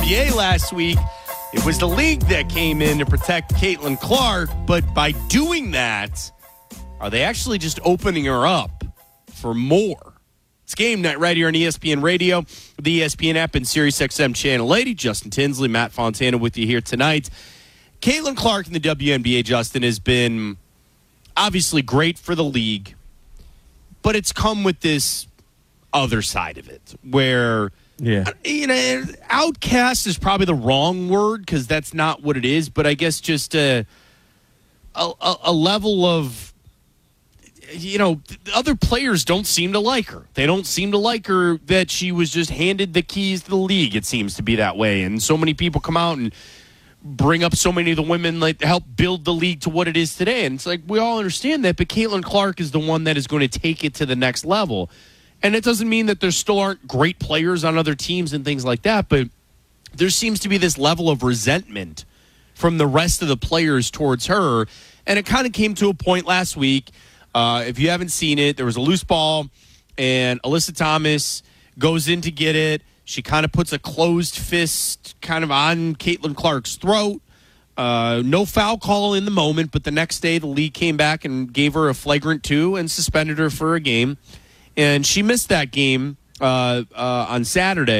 WNBA last week. It was the league that came in to protect Caitlin Clark, but by doing that, are they actually just opening her up for more? It's game night right here on ESPN Radio, the ESPN app, and SiriusXM Channel 80. Justin Tinsley, Matt Fontana with you here tonight. Caitlin Clark in the WNBA, Justin, has been obviously great for the league, but it's come with this other side of it where, outcast is probably the wrong word because that's not what it is, but I guess just a level of, other players don't seem to like her. They don't seem to like her that she was just handed the keys to the league. It seems to be that way. And so many people come out and bring up so many of the women like to help build the league to what it is today. And it's like, we all understand that, but Caitlin Clark is the one that is going to take it to the next level. And it doesn't mean that there still aren't great players on other teams and things like that, but there seems to be this level of resentment from the rest of the players towards her. And it kind of came to a point last week. If you haven't seen it, there was a loose ball, and Alyssa Thomas goes in to get it. She kind of puts a closed fist kind of on Caitlin Clark's throat. No foul call in the moment, but the next day the league came back and gave her a flagrant 2 and suspended her for a game. And she missed that game on Saturday.